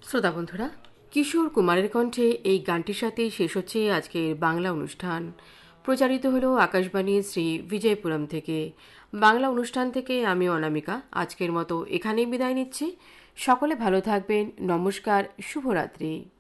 শ্রোতা বন্ধুরা, কিশোর কুমারের কণ্ঠে এই গানটির সাথেই শেষ হচ্ছে আজকের বাংলা অনুষ্ঠান। প্রচারিত হলো আকাশবাণী শ্রী বিজয়পুরম থেকে। বাংলা অনুষ্ঠান থেকে আমি অনামিকা আজকের মতো এখানেই বিদায় নিচ্ছি। সকলে ভালো থাকবেন। নমস্কার, শুভরাত্রি।